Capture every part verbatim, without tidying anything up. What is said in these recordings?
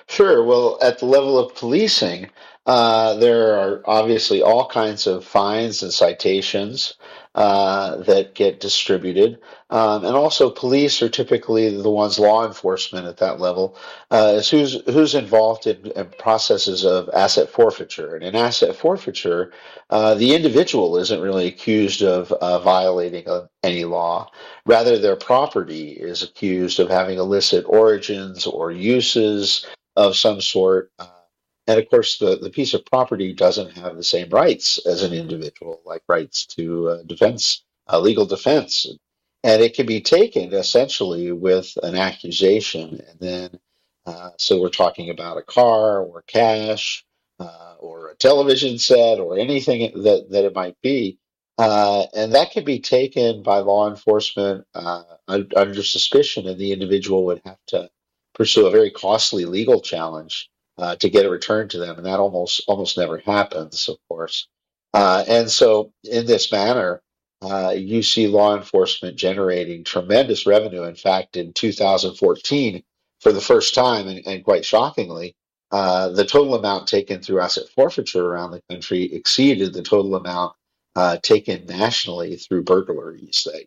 Sure. Well, at the level of policing, uh, there are obviously all kinds of fines and citations uh, that get distributed. Um, and also, police are typically the ones, law enforcement at that level, uh, is who's who's involved in, in processes of asset forfeiture. And in asset forfeiture, uh, the individual isn't really accused of uh, violating uh, any law. Rather, their property is accused of having illicit origins or uses of some sort. Uh, and of course, the, the piece of property doesn't have the same rights as an individual, like rights to uh, defense, uh, legal defense. And it can be taken essentially with an accusation. And then, uh, so we're talking about a car or cash uh, or a television set or anything that, that it might be. Uh, and that can be taken by law enforcement uh, under suspicion, and the individual would have to pursue a very costly legal challenge uh, to get it returned to them, and that almost almost never happens, of course. Uh, and so, in this manner, uh, you see law enforcement generating tremendous revenue. In fact, in two thousand fourteen, for the first time, and, and quite shockingly, uh, the total amount taken through asset forfeiture around the country exceeded the total amount uh, taken nationally through burglaries that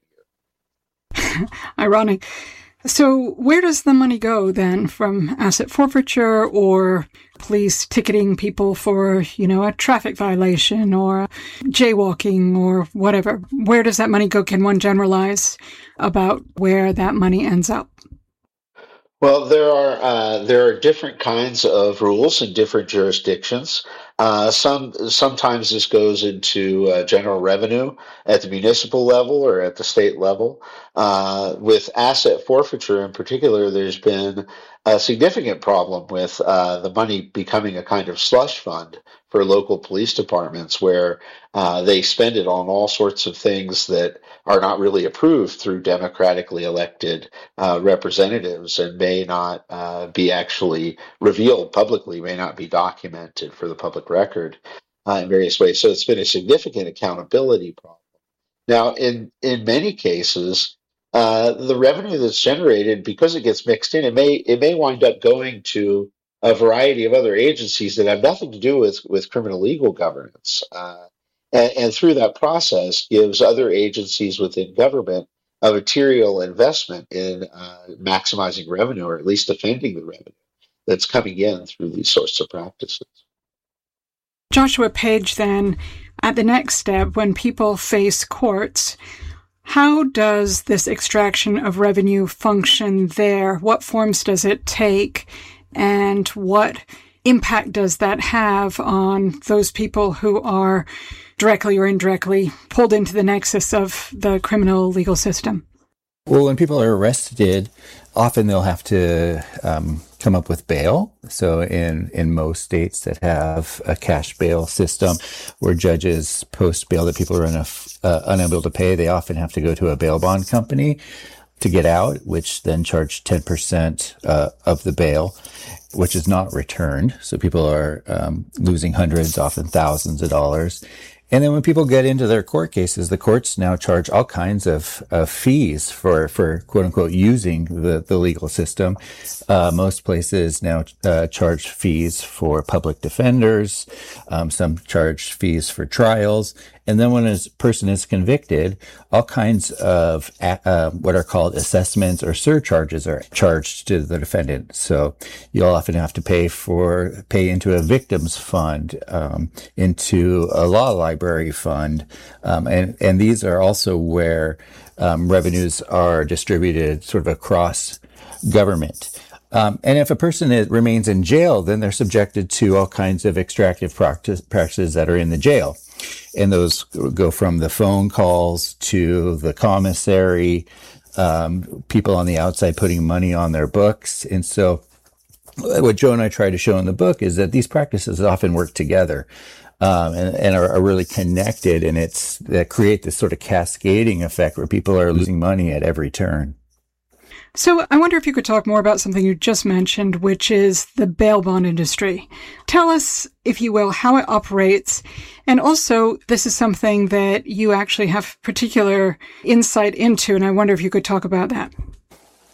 year. Ironic. So where does the money go then from asset forfeiture or police ticketing people for, you know, a traffic violation or jaywalking or whatever? Where does that money go? Can one generalize about where that money ends up? Well, there are uh, there are different kinds of rules in different jurisdictions. Uh, some sometimes this goes into uh, general revenue at the municipal level or at the state level. Uh, with asset forfeiture in particular, there's been a significant problem with uh, the money becoming a kind of slush fund for local police departments, where uh, they spend it on all sorts of things that are not really approved through democratically elected uh, representatives and may not uh, be actually revealed publicly, may not be documented for the public record uh, in various ways. So it's been a significant accountability problem. Now, in, in many cases, uh, the revenue that's generated, because it gets mixed in, it may it may wind up going to a variety of other agencies that have nothing to do with, with criminal legal governance. Uh, and, and through that process gives other agencies within government a material investment in uh, maximizing revenue, or at least defending the revenue that's coming in through these sorts of practices. Joshua Page, then, at the next step, when people face courts, how does this extraction of revenue function there? What forms does it take? And what impact does that have on those people who are directly or indirectly pulled into the nexus of the criminal legal system? Well, when people are arrested, often they'll have to um, come up with bail. So in, in most states that have a cash bail system where judges post bail that people are enough, uh, unable to pay, they often have to go to a bail bond company to get out, which then charge ten percent uh, of the bail, which is not returned. So people are um, losing hundreds, often thousands of dollars. And then when people get into their court cases, the courts now charge all kinds of uh, fees for, for quote unquote using the, the legal system. Uh, most places now uh, charge fees for public defenders. Um, some charge fees for trials. And then when a person is convicted, all kinds of uh, what are called assessments or surcharges are charged to the defendant. So you'll often have to pay for, pay into a victims fund, um, into a law library fund. Um, and, and these are also where um, revenues are distributed sort of across government. Um, and if a person is, remains in jail, then they're subjected to all kinds of extractive practice, practices that are in the jail. And those go from the phone calls to the commissary, um, people on the outside putting money on their books. And so what Joe and I try to show in the book is that these practices often work together. Um, and, and are, are really connected, and it's that create this sort of cascading effect where people are losing money at every turn. So I wonder if you could talk more about something you just mentioned, which is the bail bond industry. Tell us, if you will, how it operates. And also, this is something that you actually have particular insight into, and I wonder if you could talk about that.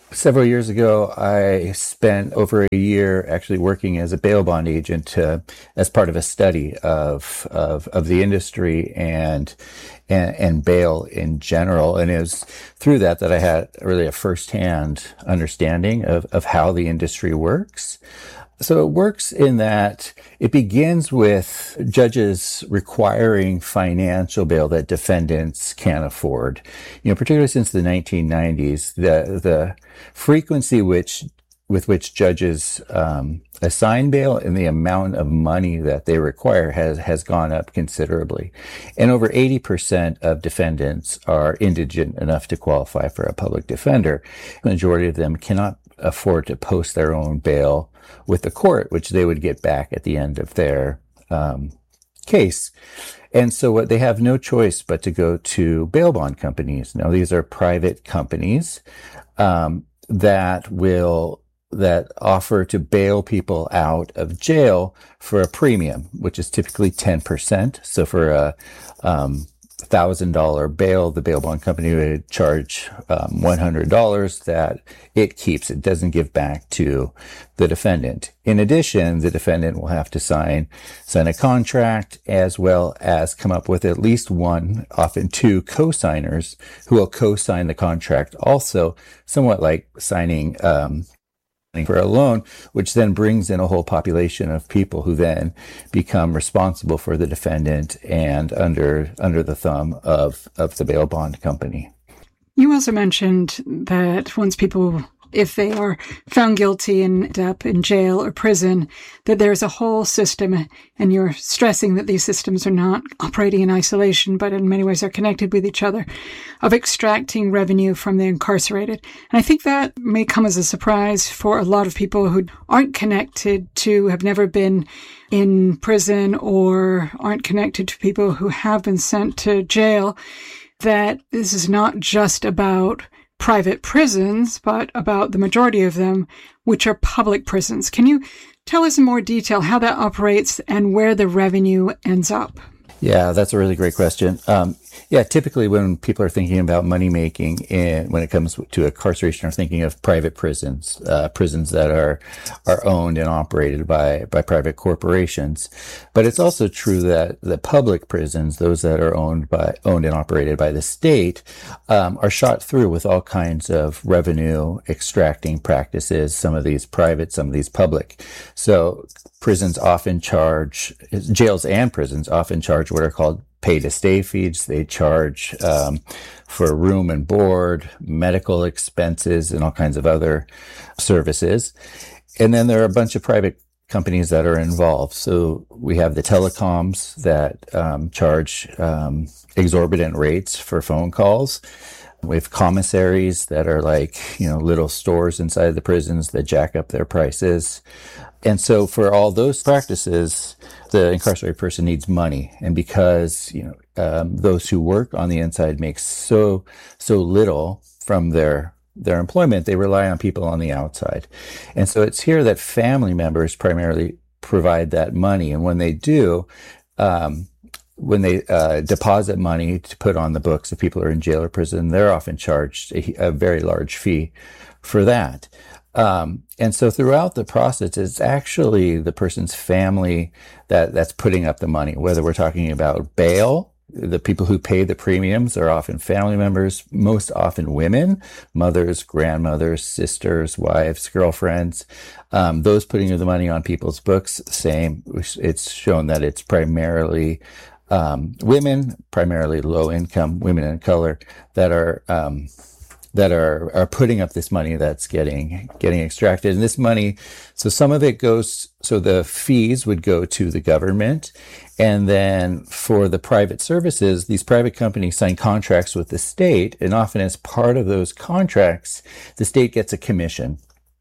Several years ago, I spent over a year actually working as a bail bond agent uh, as part of a study of, of of the industry and, and and bail in general. And it was through that that I had really a firsthand understanding of, of how the industry works. So it works in that it begins with judges requiring financial bail that defendants can't afford. You know, particularly since the nineteen nineties, the the frequency which with which judges um, assign bail and the amount of money that they require has has gone up considerably. And over eighty percent of defendants are indigent enough to qualify for a public defender. The majority of them cannot afford to post their own bail with the court, which they would get back at the end of their um, case. And so what they have no choice but to go to bail bond companies. Now, these are private companies um, that will that offer to bail people out of jail for a premium, which is typically ten percent. So for a um, one thousand dollars bail, the bail bond company would charge um, one hundred dollars that it keeps. It doesn't give back to the defendant. In addition, the defendant will have to sign, sign a contract as well as come up with at least one, often two co-signers who will co-sign the contract also, somewhat like signing um, for a loan, which then brings in a whole population of people who then become responsible for the defendant and under under the thumb of, of the bail bond company. You also mentioned that once people, if they are found guilty and end up in jail or prison, that there's a whole system, and you're stressing that these systems are not operating in isolation, but in many ways are connected with each other, of extracting revenue from the incarcerated. And I think that may come as a surprise for a lot of people who aren't connected to, have never been in prison, or aren't connected to people who have been sent to jail, that this is not just about private prisons, but about the majority of them, which are public prisons. Can you tell us in more detail how that operates and where the revenue ends up? Yeah, that's a really great question. Um, yeah, typically when people are thinking about money making in, when it comes to incarceration, are thinking of private prisons, uh, prisons that are are owned and operated by by private corporations. But it's also true that the public prisons, those that are owned by owned and operated by the state, um, are shot through with all kinds of revenue extracting practices. Some of these private, some of these public. So prisons often charge, jails and prisons often charge what are called pay-to-stay fees. They charge um, for room and board, medical expenses, and all kinds of other services. And then there are a bunch of private companies that are involved. So we have the telecoms that um, charge um, exorbitant rates for phone calls. We have commissaries that are like, you know, little stores inside the prisons that jack up their prices. And so for all those practices, the incarcerated person needs money. And because, you know, um, those who work on the inside make so, so little from their their employment, they rely on people on the outside. And so it's here that family members primarily provide that money. And when they do, um, when they uh, deposit money to put on the books, if people are in jail or prison, they're often charged a, a very large fee for that. Um, and so throughout the process, it's actually the person's family that, that's putting up the money, whether we're talking about bail. The people who pay the premiums are often family members, most often women, mothers, grandmothers, sisters, wives, girlfriends. Um, those putting the money on people's books, same. It's shown that it's primarily um, women, primarily low-income women in color that are um, that are are putting up this money that's getting getting extracted. And this money, so some of it goes, so the fees would go to the government. And then for the private services, these private companies sign contracts with the state. And often as part of those contracts, the state gets a commission.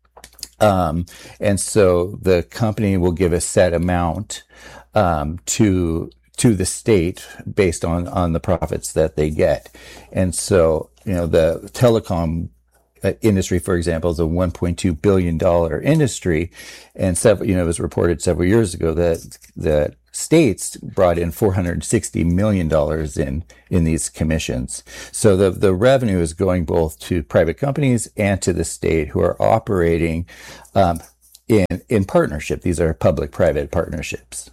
Um, and so the company will give a set amount um, to to the state based on, on the profits that they get. And so, you know, the telecom industry, for example, is a one point two billion dollars industry. And several, you know, it was reported several years ago that, that states brought in four hundred sixty million dollars in, in these commissions. So the, the revenue is going both to private companies and to the state who are operating um, in, in partnership. These are public-private partnerships.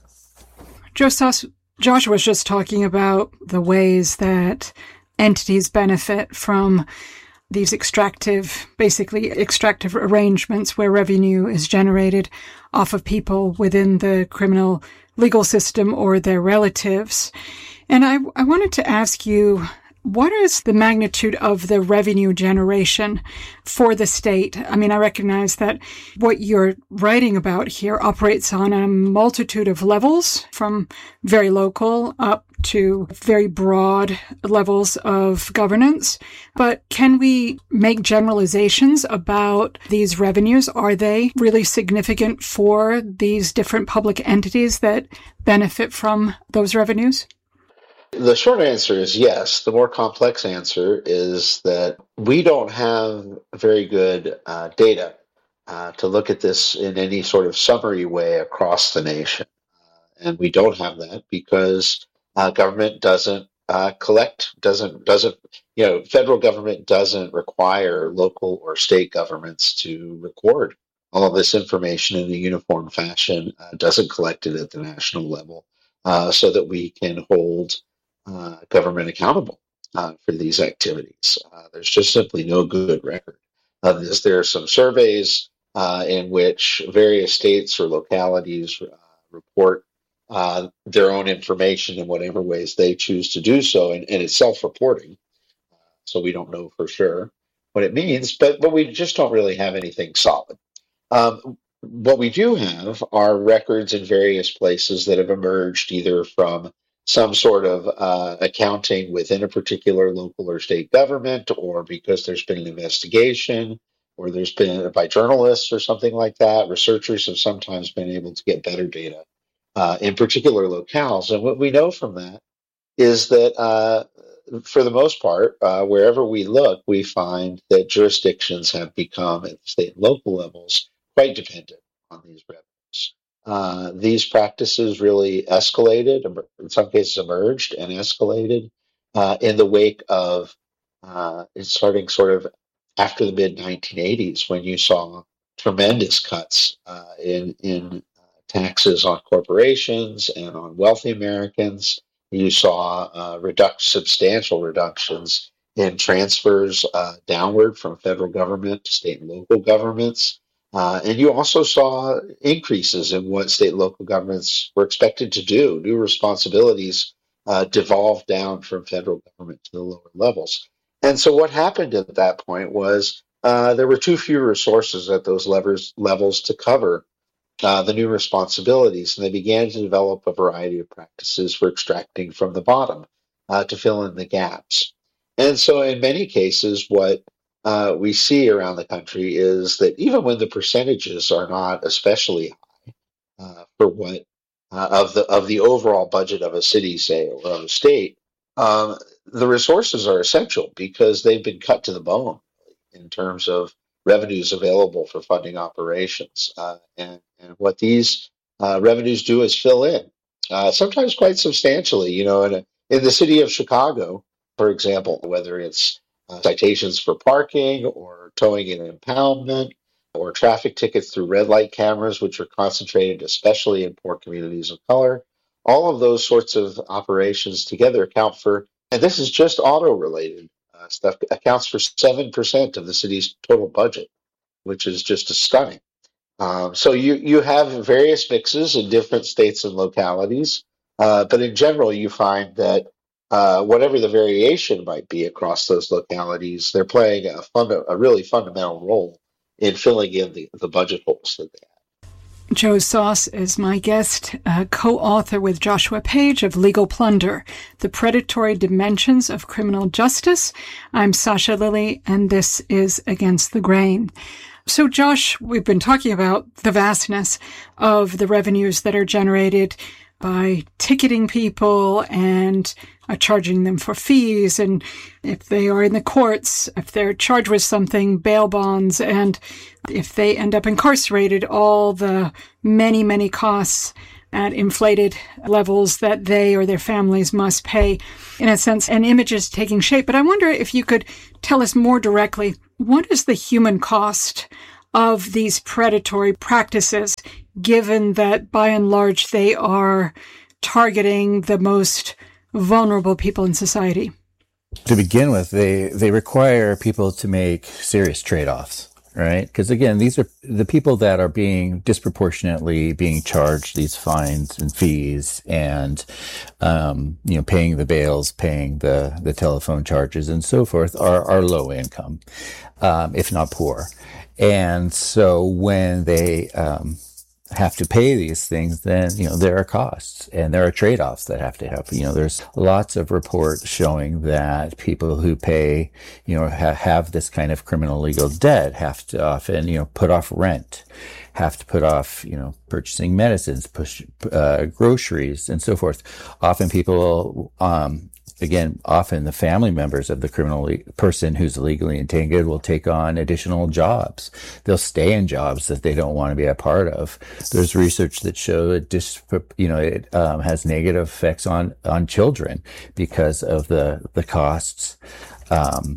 Joe Soss, Josh was just talking about the ways that entities benefit from these extractive, basically extractive arrangements where revenue is generated off of people within the criminal legal system or their relatives. And I, I wanted to ask you, what is the magnitude of the revenue generation for the state? I mean, I recognize that what you're writing about here operates on a multitude of levels, from very local up to very broad levels of governance. But can we make generalizations about these revenues? Are they really significant for these different public entities that benefit from those revenues? The short answer is yes. The more complex answer is that we don't have very good uh, data uh, to look at this in any sort of summary way across the nation. Uh, and we don't have that because uh, government doesn't uh, collect, doesn't, doesn't, you know, federal government doesn't require local or state governments to record all of this information in a uniform fashion, uh, doesn't collect it at the national level uh, so that we can hold Uh, government accountable uh, for these activities. Uh, there's just simply no good record of this. There are some surveys uh, in which various states or localities uh, report uh, their own information in whatever ways they choose to do so, and, and it's self-reporting, uh, so we don't know for sure what it means, but, but we just don't really have anything solid. Um, what we do have are records in various places that have emerged either from some sort of uh, accounting within a particular local or state government, or because there's been an investigation, or there's been by journalists or something like that. Researchers have sometimes been able to get better data uh, in particular locales. And what we know from that is that uh, for the most part, uh, wherever we look, we find that jurisdictions have become, at the state and local levels, quite dependent on these revenues. Uh, these practices really escalated, in some cases emerged and escalated uh, in the wake of uh, starting sort of after the mid nineteen eighties, when you saw tremendous cuts uh, in, in taxes on corporations and on wealthy Americans. You saw uh, reduct, substantial reductions in transfers uh, downward from federal government to state and local governments. Uh, and you also saw increases in what state and local governments were expected to do. New responsibilities uh, devolved down from federal government to the lower levels. And so what happened at that point was uh, there were too few resources at those levers, levels to cover uh, the new responsibilities. And they began to develop a variety of practices for extracting from the bottom uh, to fill in the gaps. And so in many cases, what Uh, we see around the country is that even when the percentages are not especially high uh, for what uh, of the of the overall budget of a city, say, or of a state, um, the resources are essential because they've been cut to the bone in terms of revenues available for funding operations. Uh, and, and what these uh, revenues do is fill in, uh, sometimes quite substantially. You know, in, a, in the city of Chicago, for example, whether it's Uh, citations for parking or towing and impoundment or traffic tickets through red light cameras, which are concentrated especially in poor communities of color. All of those sorts of operations together account for, and this is just auto-related uh, stuff, accounts for seven percent of the city's total budget, which is just stunning. Um, so you, you have various mixes in different states and localities, uh, but in general you find that Uh, whatever the variation might be across those localities, they're playing a, funda- a really fundamental role in filling in the, the budget holes that they have. Joe Soss is my guest, uh, co-author with Joshua Page of Legal Plunder, The Predatory Dimensions of Criminal Justice. I'm Sasha Lilley, and this is Against the Grain. So, Josh, we've been talking about the vastness of the revenues that are generated by ticketing people and uh, charging them for fees, and if they are in the courts, if they're charged with something, bail bonds, and if they end up incarcerated, all the many, many costs at inflated levels that they or their families must pay. In a sense, an image is taking shape. But I wonder if you could tell us more directly, what is the human cost of these predatory practices, given that by and large they are targeting the most vulnerable people in society? To begin with, they, they require people to make serious trade-offs, right? Because again, these are the people that are being disproportionately being charged these fines and fees and, um, you know, paying the bails, paying the, the telephone charges and so forth are, are low income, um, if not poor. And so when they, um, have to pay these things, then, you know, there are costs and there are trade-offs that have to happen. You know, there's lots of reports showing that people who pay, you know, ha- have this kind of criminal legal debt have to often, you know, put off rent, have to put off, you know, purchasing medicines, push, uh, groceries and so forth. Often people, um, Again, often the family members of the criminal le- person who's illegally entangled will take on additional jobs. They'll stay in jobs that they don't want to be a part of. There's research that show it dis- you know, it um, has negative effects on, on children because of the, the costs, um,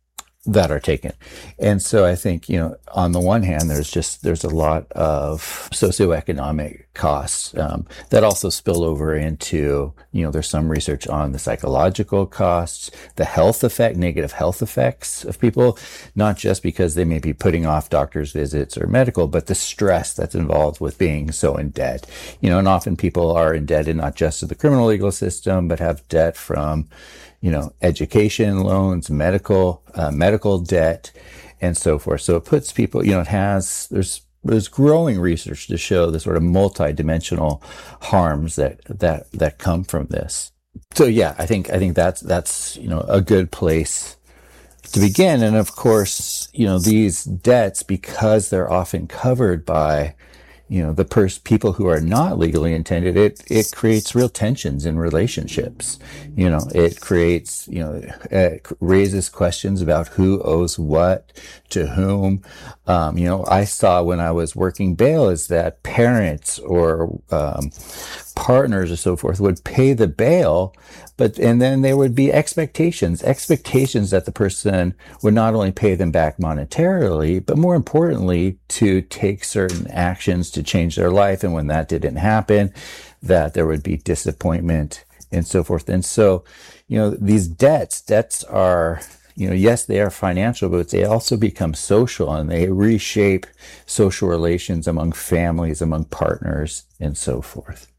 that are taken. And so I think, you know, on the one hand, there's just, there's a lot of socioeconomic costs, um, that also spill over into, you know, there's some research on the psychological costs, the health effect, negative health effects of people, not just because they may be putting off doctor's visits or medical, but the stress that's involved with being so in debt. You know, and often people are indebted not just to the criminal legal system, but have debt from, you know, education loans, medical, uh, medical debt, and so forth. So it puts people, you know, it has, there's, there's growing research to show the sort of multidimensional harms that, that, that come from this. So yeah, I think, I think that's, that's, you know, a good place to begin. And of course, you know, these debts, because they're often covered by, you know, the pers- people who are not legally intended, it, it creates real tensions in relationships. You know, it creates, you know, it raises questions about who owes what to whom. Um, you know, I saw when I was working bail is that parents or, um, partners or so forth would pay the bail, but, and then there would be expectations, expectations that the person would not only pay them back monetarily, but more importantly, to take certain actions to change their life. And when that didn't happen, that there would be disappointment and so forth. And so, you know, these debts, debts are, you know, yes, they are financial, but they also become social and they reshape social relations among families, among partners, and so forth.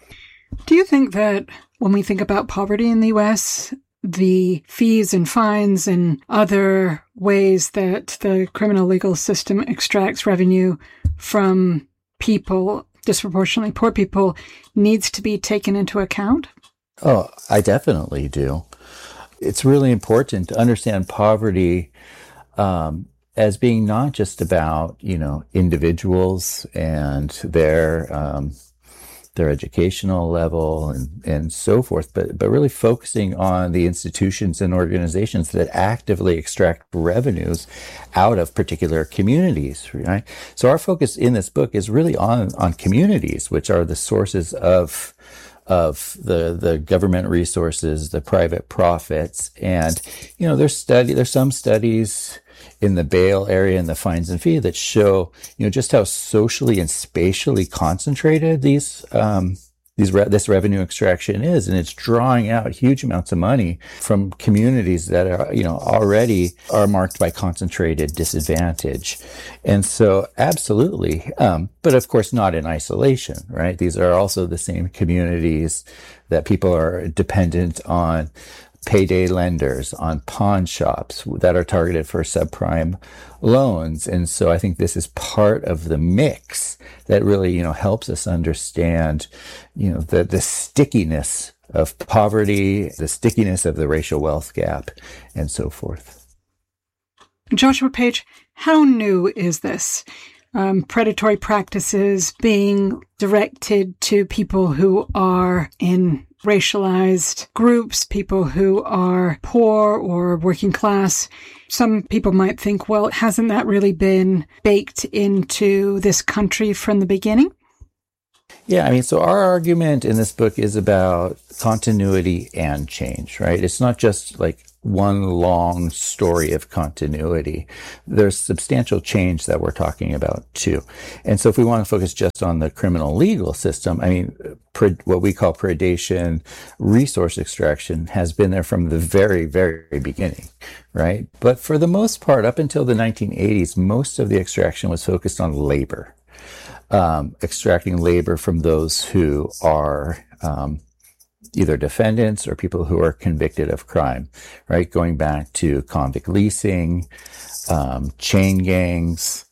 Do you think that when we think about poverty in the U S, the fees and fines and other ways that the criminal legal system extracts revenue from people, disproportionately poor people, needs to be taken into account? Oh, I definitely do. It's really important to understand poverty um, as being not just about, you know, individuals and their um, their educational level and, and so forth, but, but really focusing on the institutions and organizations that actively extract revenues out of particular communities, right? So our focus in this book is really on, on communities, which are the sources of of the, the government resources, the private profits. And, you know, there's study, there's some studies in the bail area and the fines and fee that show, you know, just how socially and spatially concentrated these, um, these, re- this revenue extraction is. And it's drawing out huge amounts of money from communities that are, you know, already are marked by concentrated disadvantage. And so absolutely. Um, but of course not in isolation, right? These are also the same communities that people are dependent on payday lenders, on pawn shops that are targeted for subprime loans. And so I think this is part of the mix that really, you know, helps us understand, you know, the, the stickiness of poverty, the stickiness of the racial wealth gap, and so forth. Joshua Page, how new is this? Um, predatory practices being directed to people who are in racialized groups, people who are poor or working class. Some people might think, well, hasn't that really been baked into this country from the beginning? Yeah, I mean, so our argument in this book is about continuity and change, right? It's not just like one long story of continuity. There's substantial change that we're talking about too. And so if we want to focus just on the criminal legal system, I mean, pre- what we call predation, resource extraction has been there from the very, very beginning, right? But for the most part, up until the nineteen eighties, most of the extraction was focused on labor. Um, extracting labor from those who are um, either defendants or people who are convicted of crime, right? Going back to convict leasing, um, chain gangs,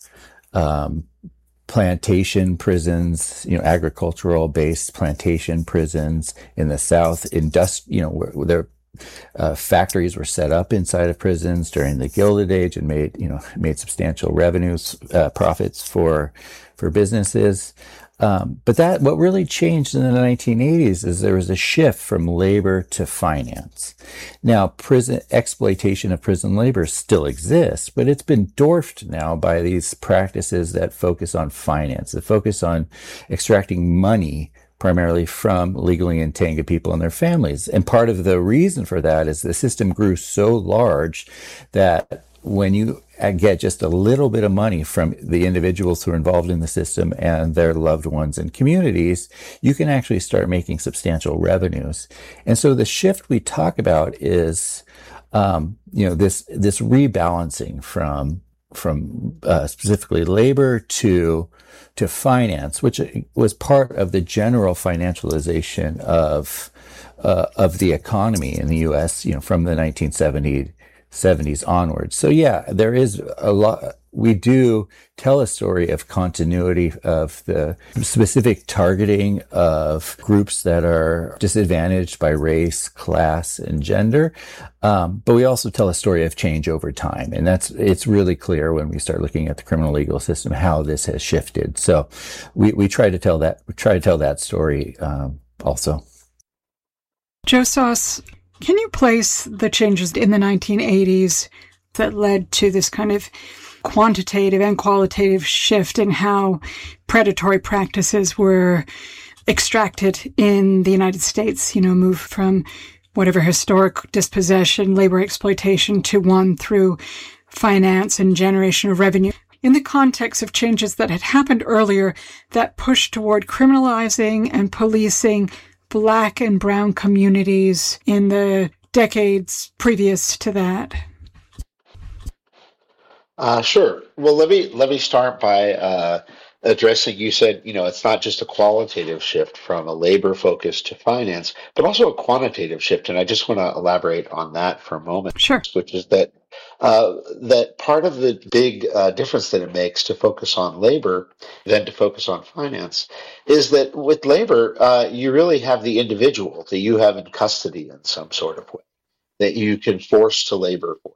um, plantation prisons, you know, agricultural-based plantation prisons in the South. Indust, you know, where, where there uh, factories were set up inside of prisons during the Gilded Age and made, you know, made substantial revenues, uh, profits for for businesses. Um, but that what really changed in the nineteen eighties is there was a shift from labor to finance. Now, prison exploitation of prison labor still exists, but it's been dwarfed now by these practices that focus on finance, that focus on extracting money primarily from legally entangled people and their families. And part of the reason for that is the system grew so large that when you get just a little bit of money from the individuals who are involved in the system and their loved ones and communities, you can actually start making substantial revenues. And so the shift we talk about is, um, you know, this this rebalancing from from uh, specifically labor to to finance, which was part of the general financialization of uh, of the economy in the U S, you know, from the nineteen seventies onwards. So yeah, there is a lot. We do tell a story of continuity of the specific targeting of groups that are disadvantaged by race, class, and gender. Um, but we also tell a story of change over time. And that's, it's really clear when we start looking at the criminal legal system, how this has shifted. So we, we try to tell that, we try to tell that story, um, also. Joe Soss, can you place the changes in the nineteen eighties that led to this kind of quantitative and qualitative shift in how predatory practices were extracted in the United States, you know, move from whatever historic dispossession, labor exploitation to one through finance and generation of revenue, in the context of changes that had happened earlier that pushed toward criminalizing and policing Black and brown communities in the decades previous to that? Uh, sure. Well, let me let me start by uh, addressing. You said, you know, it's not just a qualitative shift from a labor focus to finance, but also a quantitative shift. And I just want to elaborate on that for a moment. Sure. Which is that uh, that part of the big uh, difference that it makes to focus on labor than to focus on finance is that with labor, uh, you really have the individual that you have in custody in some sort of way that you can force to labor for.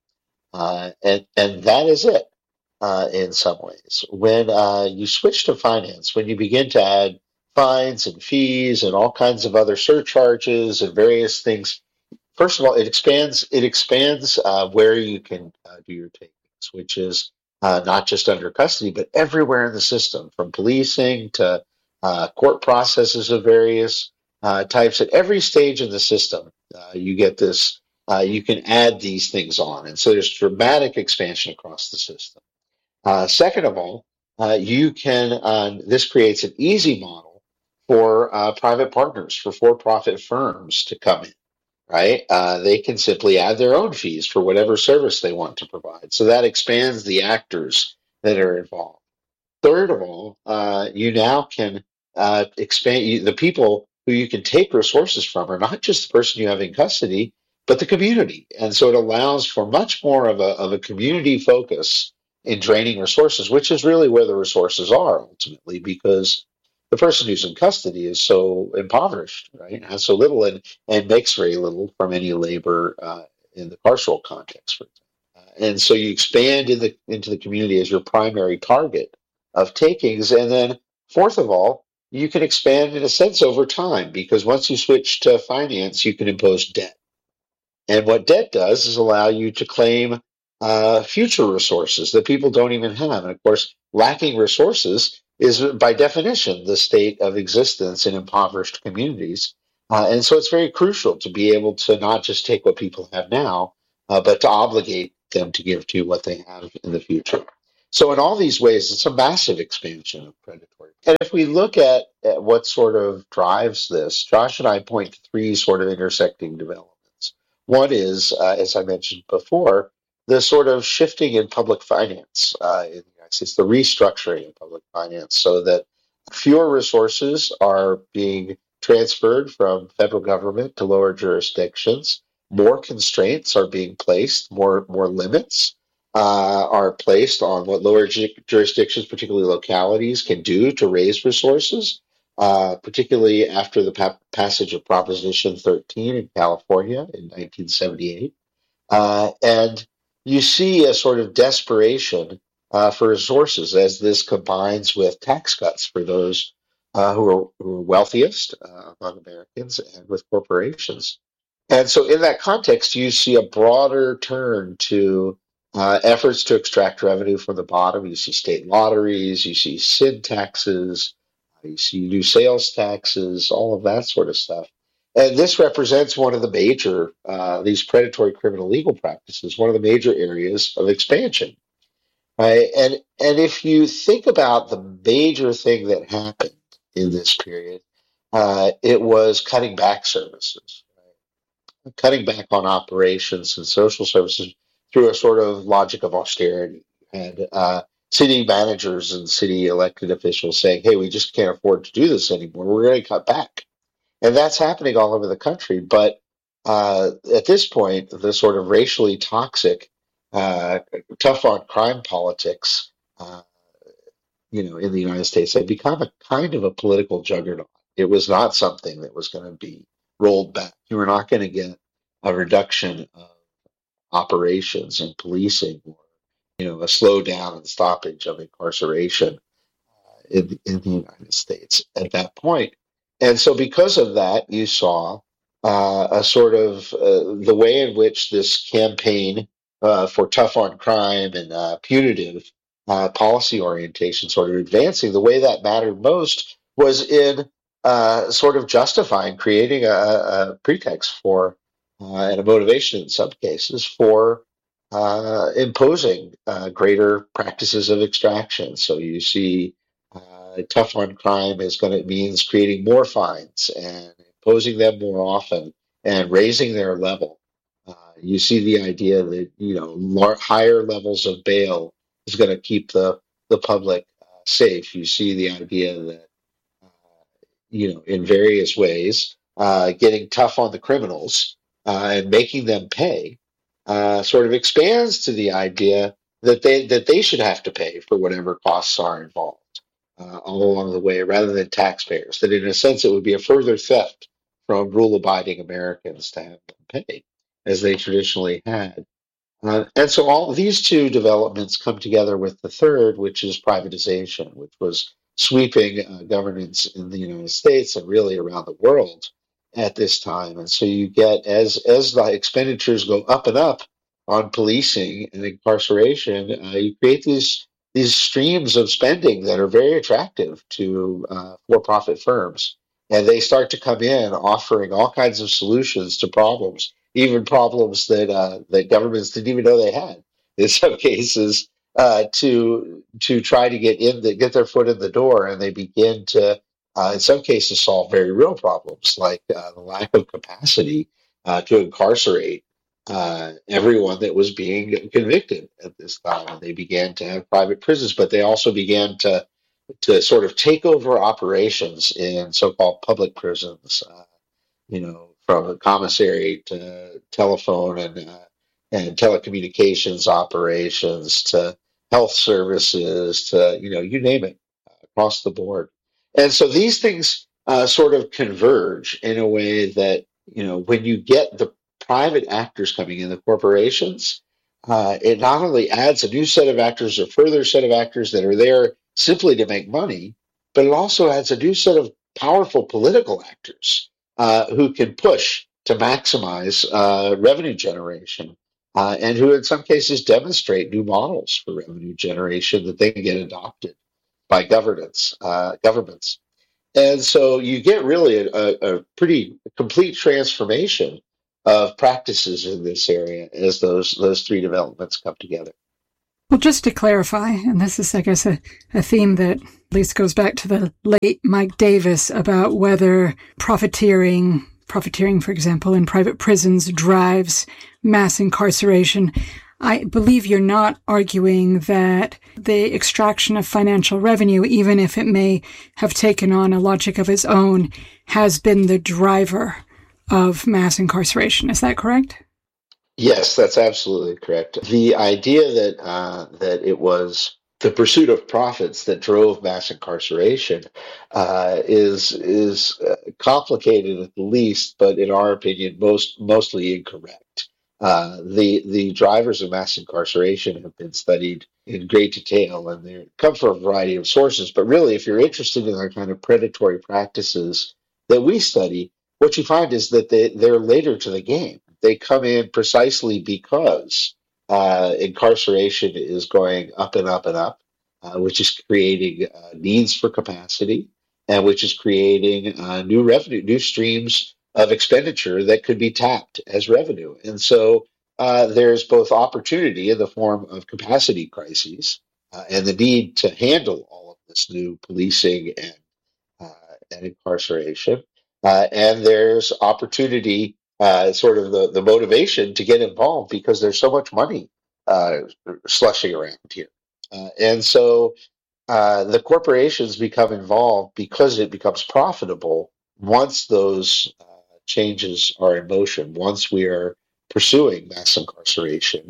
Uh, and and that is it uh, in some ways. When uh, you switch to finance, when you begin to add fines and fees and all kinds of other surcharges and various things, first of all, it expands it expands uh, where you can uh, do your takings, which is uh, not just under custody, but everywhere in the system, from policing to uh, court processes of various uh, types. At every stage in the system, uh, you get this. Uh, you can add these things on. And so there's dramatic expansion across the system. Uh, second of all, uh, you can, uh, this creates an easy model for uh, private partners, for for-profit firms to come in, right? Uh, they can simply add their own fees for whatever service they want to provide. So that expands the actors that are involved. Third of all, uh, you now can uh, expand you, the people who you can take resources from are not just the person you have in custody, but the community. And so it allows for much more of a, of a community focus in draining resources, which is really where the resources are ultimately, because the person who's in custody is so impoverished, right? Has so little and, and makes very little from any labor uh, in the carceral context, for example. Uh, and so you expand in the, into the community as your primary target of takings. And then fourth of all, you can expand in a sense over time, because once you switch to finance, you can impose debt. And what debt does is allow you to claim uh, future resources that people don't even have. And of course, lacking resources is by definition the state of existence in impoverished communities. Uh, and so it's very crucial to be able to not just take what people have now, uh, but to obligate them to give to what they have in the future. So in all these ways, it's a massive expansion of predatory. And if we look at, at what sort of drives this, Josh and I point to three sort of intersecting developments. One is, uh, as I mentioned before, the sort of shifting in public finance uh, in the United States, the restructuring of public finance so that fewer resources are being transferred from federal government to lower jurisdictions. More constraints are being placed, more more limits uh, are placed on what lower ju- jurisdictions, particularly localities, can do to raise resources, uh, particularly after the pa- passage of Proposition thirteen in California in nineteen seventy-eight. Uh, and you see a sort of desperation uh, for resources as this combines with tax cuts for those uh, who, are, who are wealthiest uh, among Americans and with corporations. And so, in that context, you see a broader turn to uh, efforts to extract revenue from the bottom. You see state lotteries, you see sin taxes, you see new sales taxes, all of that sort of stuff. And this represents one of the major, uh, these predatory criminal legal practices, one of the major areas of expansion. Right? And and if you think about the major thing that happened in this period, uh, it was cutting back services, cutting back on operations and social services through a sort of logic of austerity. And uh, city managers and city elected officials saying, hey, we just can't afford to do this anymore. We're going to cut back. And that's happening all over the country. But uh, at this point, the sort of racially toxic, uh, tough on crime politics, uh, you know, in the United States had become a kind of a political juggernaut. It was not something that was going to be rolled back. You were not going to get a reduction of operations and policing, or you know, a slowdown and stoppage of incarceration in, in the United States at that point. And so, because of that, you saw uh, a sort of uh, the way in which this campaign uh, for tough on crime and uh, punitive uh, policy orientation sort of advancing. The way that mattered most was in uh, sort of justifying, creating a, a pretext for uh, and a motivation in some cases for uh, imposing uh, greater practices of extraction. So you see uh, tough on crime is going to means creating more fines and imposing them more often and raising their level. Uh, you see the idea that you know lar- higher levels of bail is going to keep the the public uh, safe. You see the idea that uh, you know in various ways uh, getting tough on the criminals uh, and making them pay uh, sort of expands to the idea that they that they should have to pay for whatever costs are involved uh, all along the way, rather than taxpayers. That in a sense, it would be a further theft from rule-abiding Americans to have them pay, as they traditionally had. Uh, and so all these two developments come together with the third, which is privatization, which was sweeping uh, governance in the United States and really around the world at this time. And so you get, as as the expenditures go up and up on policing and incarceration, uh, you create these these streams of spending that are very attractive to uh, for-profit firms, and they start to come in offering all kinds of solutions to problems, even problems that uh, that governments didn't even know they had in some cases, uh, to to try to get in the, get their foot in the door, and they begin to, uh, in some cases, solve very real problems like uh, the lack of capacity uh, to incarcerate uh, everyone that was being convicted at this time. And they began to have private prisons, but they also began to to sort of take over operations in so-called public prisons. Uh, you know, from a commissary to telephone and uh, and telecommunications operations to health services to you know you name it across the board. And so these things uh, sort of converge in a way that you know when you get the private actors coming in, the corporations, uh, it not only adds a new set of actors, a further set of actors that are there simply to make money, but it also adds a new set of powerful political actors uh, who can push to maximize uh, revenue generation, uh, and who in some cases demonstrate new models for revenue generation that they can get adopted. by governance, uh, governments. And so you get really a, a, a pretty complete transformation of practices in this area as those those three developments come together. Well, just to clarify, and this is, I guess, a, a theme that at least goes back to the late Mike Davis about whether profiteering, profiteering, for example, in private prisons drives mass incarceration. I believe you're not arguing that the extraction of financial revenue, even if it may have taken on a logic of its own, has been the driver of mass incarceration. Is that correct? Yes, that's absolutely correct. The idea that uh, that it was the pursuit of profits that drove mass incarceration uh, is is uh, complicated at the least, but in our opinion, most mostly incorrect. Uh, the the drivers of mass incarceration have been studied in great detail, and they come from a variety of sources. But really, if you're interested in the kind of predatory practices that we study, what you find is that they, they're later to the game. They come in precisely because uh, incarceration is going up and up and up, uh, which is creating uh, needs for capacity, and which is creating uh, new revenue, new streams of expenditure that could be tapped as revenue. And so uh, there's both opportunity in the form of capacity crises uh, and the need to handle all of this new policing and uh, and incarceration. Uh, and there's opportunity, uh, sort of the, the motivation to get involved because there's so much money uh, slushing around here. Uh, and so uh, the corporations become involved because it becomes profitable once those uh, changes are in motion, once we are pursuing mass incarceration.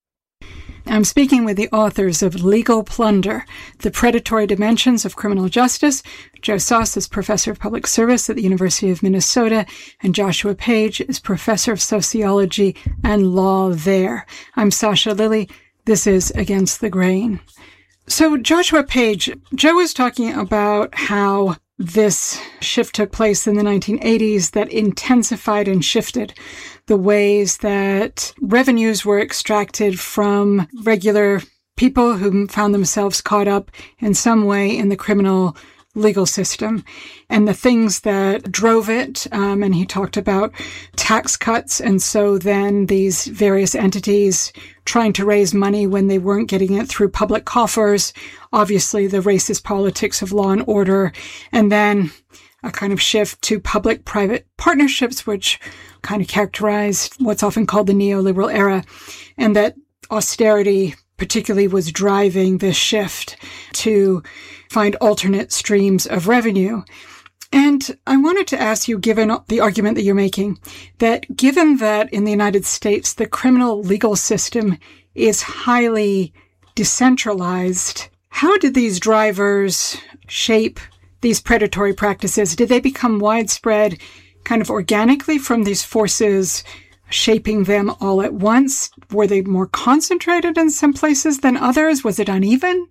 I'm speaking with the authors of Legal Plunder, The Predatory Dimensions of Criminal Justice. Joe Soss is Professor of Public Service at the University of Minnesota, and Joshua Page is Professor of Sociology and Law there. I'm Sasha Lilley. This is Against the Grain. So, Joshua Page, Joe was talking about how this shift took place in the nineteen eighties that intensified and shifted the ways that revenues were extracted from regular people who found themselves caught up in some way in the criminal legal system, and the things that drove it. Um, and he talked about tax cuts. And so then these various entities trying to raise money when they weren't getting it through public coffers, obviously the racist politics of law and order, and then a kind of shift to public-private partnerships, which kind of characterized what's often called the neoliberal era, and that austerity particularly was driving this shift to find alternate streams of revenue. And I wanted to ask you, given the argument that you're making, that given that in the United States, the criminal legal system is highly decentralized, how did these drivers shape these predatory practices? Did they become widespread kind of organically from these forces shaping them all at once? Were they more concentrated in some places than others? Was it uneven?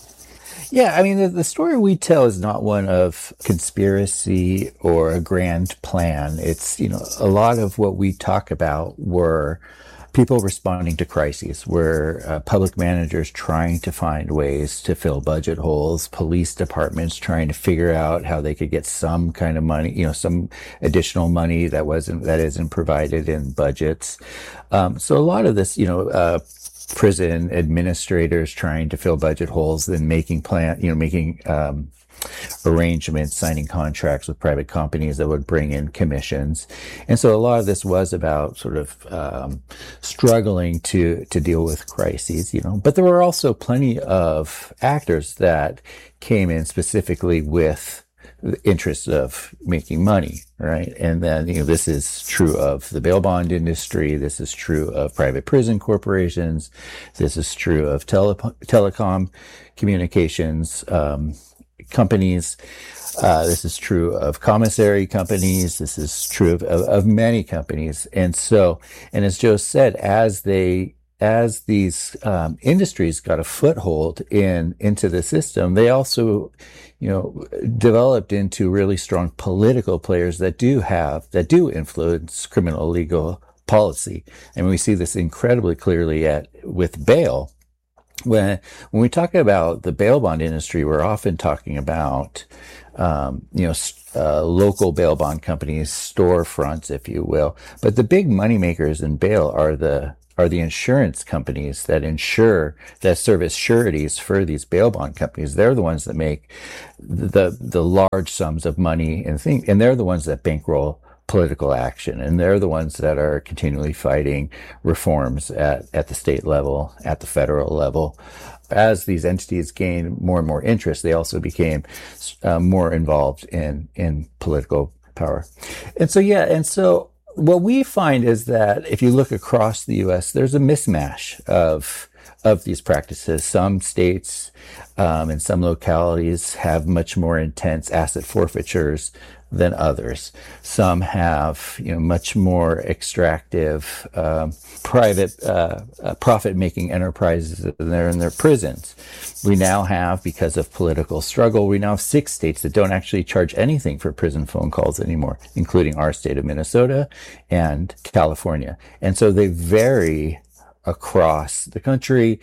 Yeah, I mean, the, the story we tell is not one of conspiracy or a grand plan. It's, you know, a lot of what we talk about were people responding to crises, were uh, public managers trying to find ways to fill budget holes, police departments trying to figure out how they could get some kind of money, you know, some additional money that wasn't, that isn't provided in budgets. Um, so a lot of this, you know, uh, prison administrators trying to fill budget holes, then making plan, you know, making, um, arrangements, signing contracts with private companies that would bring in commissions. And so a lot of this was about sort of um, struggling to to deal with crises, you know. But there were also plenty of actors that came in specifically with the interest of making money, right? And then, you know, this is true of the bail bond industry. This is true of private prison corporations. This is true of tele- telecom communications um companies. Uh, this is true of commissary companies. This is true of, of, of many companies. And so, and as Joe said, as they, as these um, industries got a foothold in, into the system, they also, you know, developed into really strong political players that do have, that do influence criminal legal policy. And we see this incredibly clearly at, with bail. when when we talk about the bail bond industry, we're often talking about um, you know uh, local bail bond companies, storefronts, if you will. But the big money makers in bail are the are the insurance companies that insure that serve as sureties for these bail bond companies. They're the ones that make the the large sums of money and thing, and they're the ones that bankroll political action, and they're the ones that are continually fighting reforms at, at the state level, at the federal level. As these entities gain more and more interest, they also became uh, more involved in, in political power. And so, yeah, and so what we find is that if you look across the U S, there's a mismatch of of these practices. Some states um, and some localities have much more intense asset forfeitures than others. Some have, you know, much more extractive um, private uh, uh, profit-making enterprises than they're in their prisons. We now have, because of political struggle, we now have six states that don't actually charge anything for prison phone calls anymore, including our state of Minnesota and California. And so they vary across the country,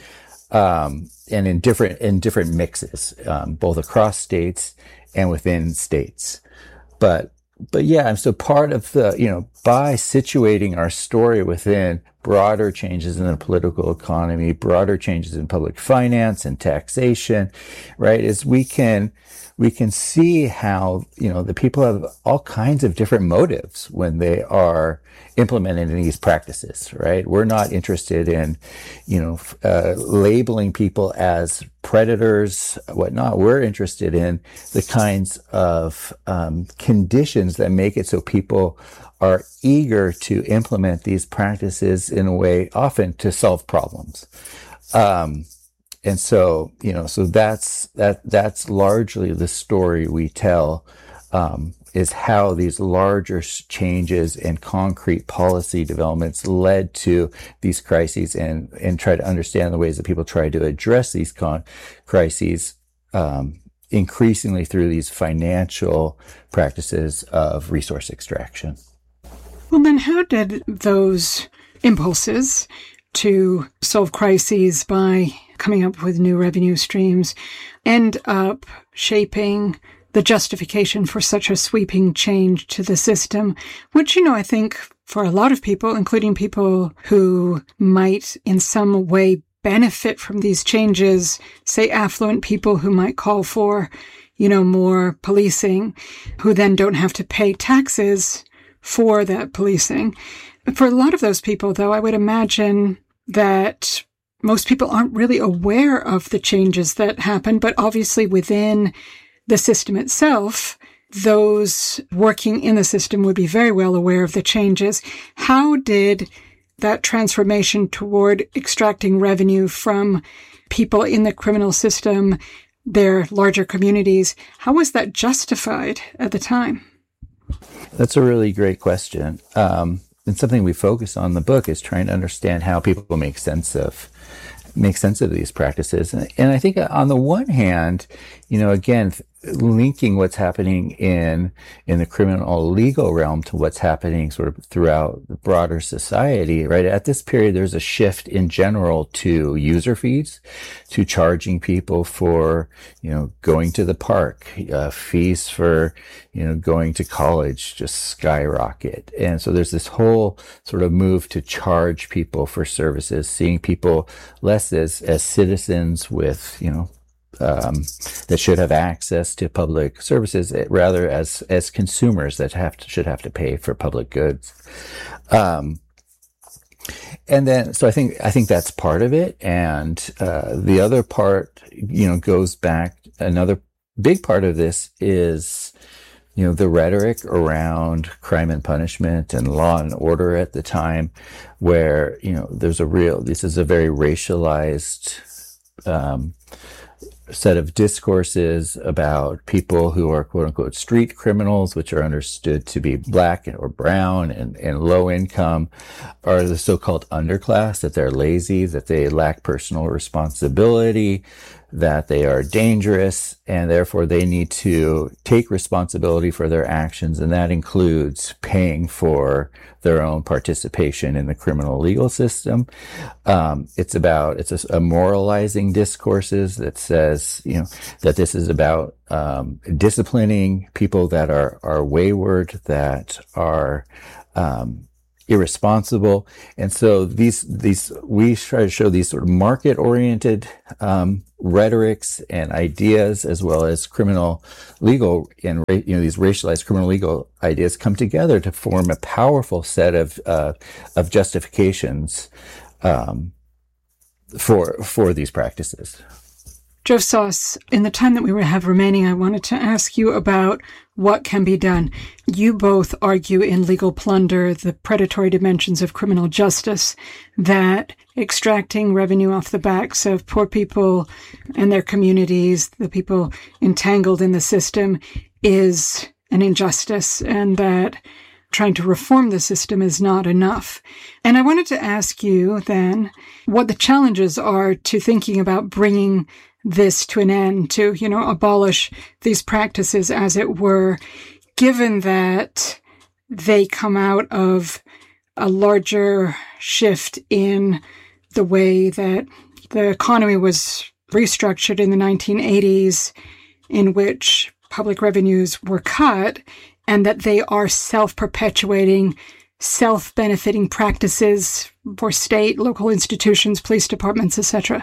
um, and in different in different mixes, um, both across states and within states. But but yeah, and so part of the, you know, by situating our story within broader changes in the political economy, broader changes in public finance and taxation, right, is we can we can see how, you know, the people have all kinds of different motives when they are implementing these practices, right? We're not interested in, you know, uh, labeling people as predators, whatnot. We're interested in the kinds of um, conditions that make it so people are eager to implement these practices in a way, often to solve problems. Um, and so, you know, so that's that that's largely the story we tell. Um, is how these larger changes and concrete policy developments led to these crises, and, and try to understand the ways that people try to address these con- crises, um, increasingly through these financial practices of resource extraction. Well, then how did those impulses to solve crises by coming up with new revenue streams end up shaping the justification for such a sweeping change to the system, which, you know, I think for a lot of people, including people who might in some way benefit from these changes, say affluent people who might call for, you know, more policing, who then don't have to pay taxes for that policing. For a lot of those people, though, I would imagine that most people aren't really aware of the changes that happen, but obviously within the system itself, those working in the system would be very well aware of the changes. How did that transformation toward extracting revenue from people in the criminal system, their larger communities, how was that justified at the time? That's a really great question. Um, and something we focus on in the book is trying to understand how people make sense of make sense of these practices. And, and I think on the one hand, you know, again, linking what's happening in in the criminal legal realm to what's happening sort of throughout the broader society, right? At this period, there's a shift in general to user fees, to charging people for, you know, going to the park, uh, fees for, you know, going to college just skyrocket. And so there's this whole sort of move to charge people for services, seeing people less as, as citizens with, you know, Um, that should have access to public services, rather as as consumers that have to, should have to pay for public goods. Um, and then, so I think I think that's part of it, and uh, the other part, you know, goes back. Another big part of this is, you know, the rhetoric around crime and punishment and law and order at the time, where, you know, there's a real. This is a very racialized Um, set of discourses about people who are quote unquote street criminals, which are understood to be black or brown and, and low income, are the so-called underclass, that they're lazy, that they lack personal responsibility, that they are dangerous, and therefore they need to take responsibility for their actions, and that includes paying for their own participation in the criminal legal system. Um, it's about it's a, a moralizing discourses that says, you know, that this is about um, disciplining people that are are wayward, that are um, irresponsible. And so these these we try to show these sort of market oriented um, rhetorics and ideas, as well as criminal legal and you know these racialized criminal legal ideas, come together to form a powerful set of uh, of justifications um, for for these practices. Joe Soss, in the time that we have remaining, I wanted to ask you about what can be done. You both argue in Legal Plunder, The Predatory Dimensions of Criminal Justice, that extracting revenue off the backs of poor people and their communities, the people entangled in the system, is an injustice, and that trying to reform the system is not enough. And I wanted to ask you then what the challenges are to thinking about bringing this to an end, to, you know, abolish these practices, as it were, given that they come out of a larger shift in the way that the economy was restructured in the nineteen eighties, in which public revenues were cut, and that they are self-perpetuating, self-benefiting practices for state, local institutions, police departments, et cetera.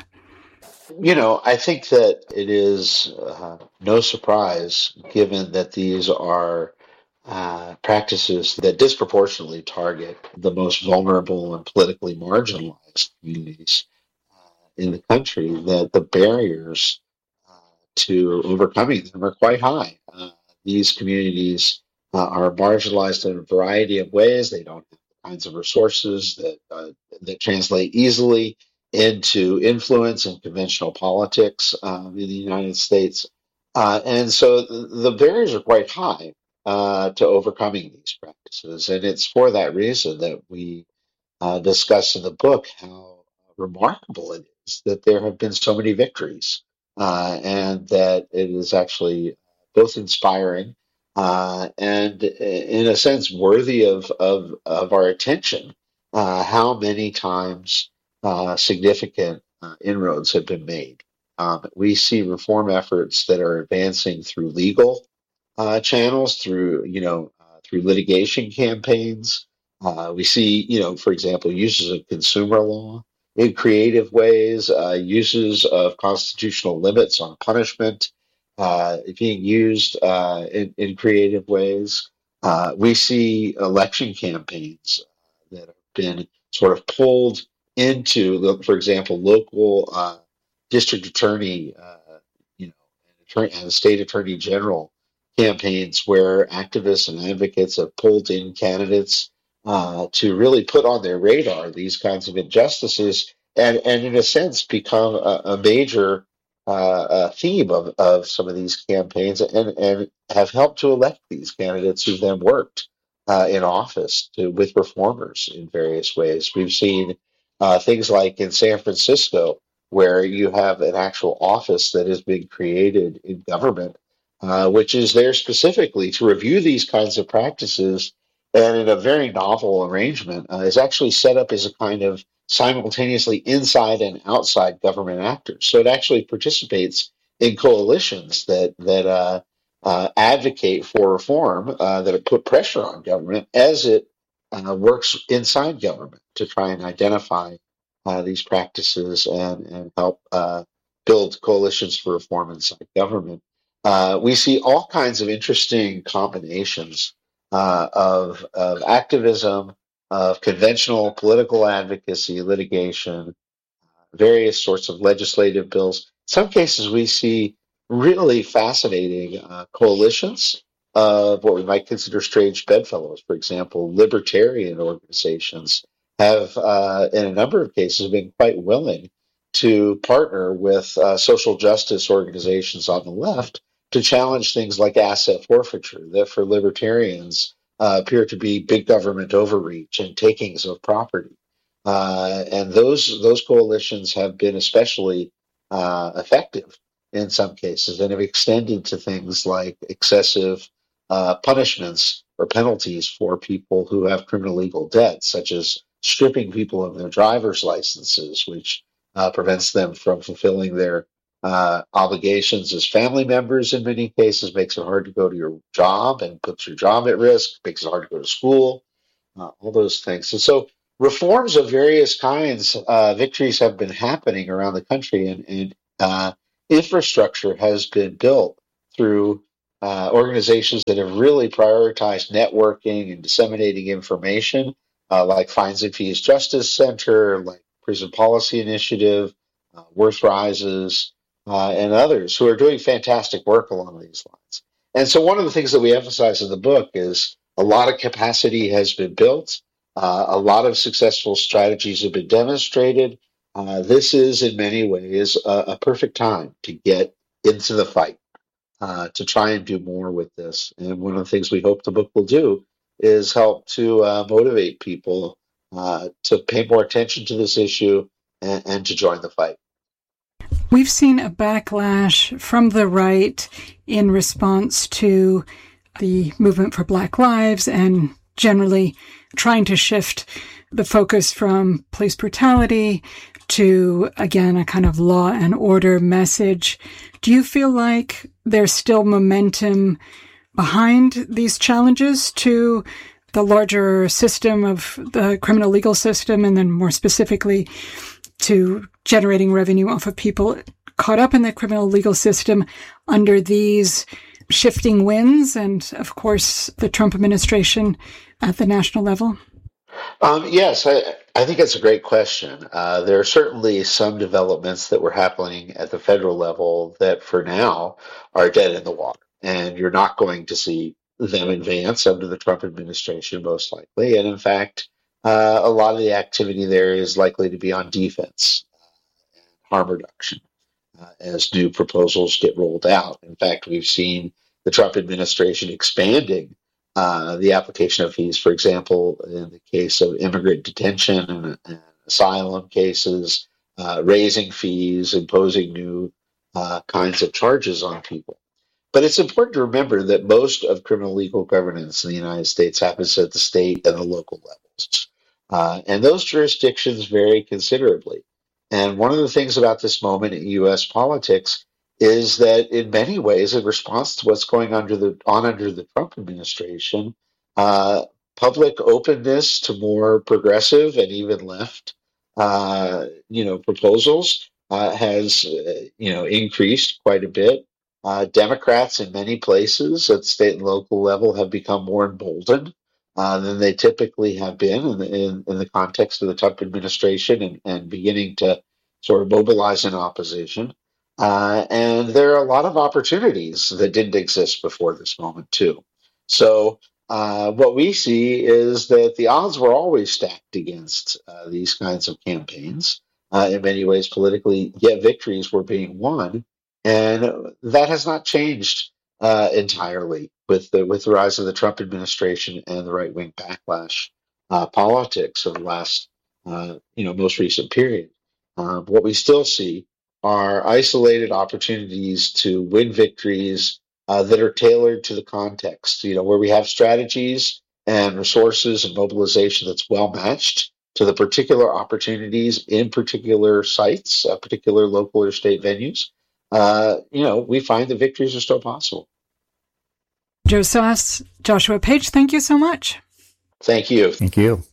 You know, I think that it is uh, no surprise, given that these are uh, practices that disproportionately target the most vulnerable and politically marginalized communities uh, in the country, that the barriers uh, to overcoming them are quite high. Uh, these communities uh, are marginalized in a variety of ways. They don't have the kinds of resources that uh, that translate easily into influence in conventional politics um, in the United States. Uh, and so the, the barriers are quite high uh, to overcoming these practices. And it's for that reason that we uh, discuss in the book how remarkable it is that there have been so many victories uh, and that it is actually both inspiring uh, and, in a sense, worthy of, of, of our attention. Uh, how many times Uh, significant uh, inroads have been made. Um, we see reform efforts that are advancing through legal uh, channels, through you know, uh, through litigation campaigns. Uh, we see, you know, for example, uses of consumer law in creative ways, uh, uses of constitutional limits on punishment uh, being used uh, in, in creative ways. Uh, we see election campaigns that have been sort of pulled into, for example, local uh, district attorney, uh, you know, and, attorney, and state attorney general campaigns where activists and advocates have pulled in candidates uh, to really put on their radar these kinds of injustices, and, and in a sense, become a, a major uh, a theme of, of some of these campaigns, and, and have helped to elect these candidates who then worked uh, in office to, with reformers in various ways. We've seen Uh, things like in San Francisco, where you have an actual office that has been created in government, uh, which is there specifically to review these kinds of practices, and in a very novel arrangement, uh, is actually set up as a kind of simultaneously inside and outside government actors. So it actually participates in coalitions that that uh, uh, advocate for reform, uh, that put pressure on government as it uh, works inside government to try and identify uh, these practices and, and help uh, build coalitions for reform inside government. Uh, we see all kinds of interesting combinations uh, of, of activism, of conventional political advocacy, litigation, various sorts of legislative bills. In some cases, we see really fascinating uh, coalitions of what we might consider strange bedfellows. For example, libertarian organizations have, uh, in a number of cases, been quite willing to partner with uh, social justice organizations on the left to challenge things like asset forfeiture, that for libertarians uh, appear to be big government overreach and takings of property. Uh, and those those coalitions have been especially uh, effective in some cases and have extended to things like excessive uh, punishments or penalties for people who have criminal legal debts, such as stripping people of their driver's licenses, which uh, prevents them from fulfilling their uh, obligations as family members in many cases, makes it hard to go to your job and puts your job at risk, makes it hard to go to school, uh, all those things. And so reforms of various kinds, uh, victories have been happening around the country, and, and uh, infrastructure has been built through uh, organizations that have really prioritized networking and disseminating information, uh, like Fines and Fees Justice Center, like Prison Policy Initiative, uh, Worth Rises, uh, and others who are doing fantastic work along these lines. And so one of the things that we emphasize in the book is a lot of capacity has been built. Uh, a lot of successful strategies have been demonstrated. Uh, this is, in many ways, a, a perfect time to get into the fight, uh, to try and do more with this. And one of the things we hope the book will do is help to uh, motivate people uh, to pay more attention to this issue and, and to join the fight. We've seen a backlash from the right in response to the movement for Black Lives and generally trying to shift the focus from police brutality to, again, a kind of law and order message. Do you feel like there's still momentum behind these challenges to the larger system of the criminal legal system, and then more specifically to generating revenue off of people caught up in the criminal legal system under these shifting winds and, of course, the Trump administration at the national level? Um, yes, I, I think that's a great question. Uh, there are certainly some developments that were happening at the federal level that for now are dead in the water, and you're not going to see them advance under the Trump administration, most likely. And in fact, uh, a lot of the activity there is likely to be on defense uh, and harm reduction uh, as new proposals get rolled out. In fact, we've seen the Trump administration expanding uh, the application of fees, for example, in the case of immigrant detention and, and asylum cases, uh, raising fees, imposing new uh, kinds of charges on people. But it's important to remember that most of criminal legal governance in the United States happens at the state and the local levels. Uh, and those jurisdictions vary considerably. And one of the things about this moment in U S politics is that in many ways, in response to what's going under the, on under the Trump administration, uh, public openness to more progressive and even left, uh, you know, proposals uh, has, uh, you know, increased quite a bit. Uh, Democrats in many places at the state and local level have become more emboldened uh, than they typically have been in the, in, in the context of the Trump administration, and, and beginning to sort of mobilize in opposition. Uh, and there are a lot of opportunities that didn't exist before this moment, too. So uh, what we see is that the odds were always stacked against uh, these kinds of campaigns. Uh, in many ways, politically, yet victories were being won. And that has not changed uh, entirely with the with the rise of the Trump administration and the right wing backlash uh, politics of the last, uh, you know, most recent period. Uh, what we still see are isolated opportunities to win victories uh, that are tailored to the context. You know, where we have strategies and resources and mobilization that's well matched to the particular opportunities in particular sites, uh, particular local or state venues. Uh, you know, we find that victories are still possible. Joe Soss, Joshua Page, thank you so much. Thank you. Thank you.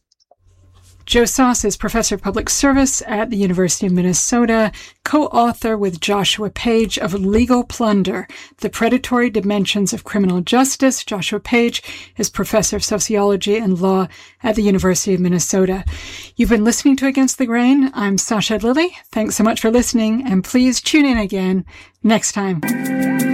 Joe Soss is professor of public service at the University of Minnesota, co-author with Joshua Page of Legal Plunder, The Predatory Dimensions of Criminal Justice. Joshua Page is professor of sociology and law at the University of Minnesota. You've been listening to Against the Grain. I'm Sasha Lilly. Thanks so much for listening, and please tune in again next time.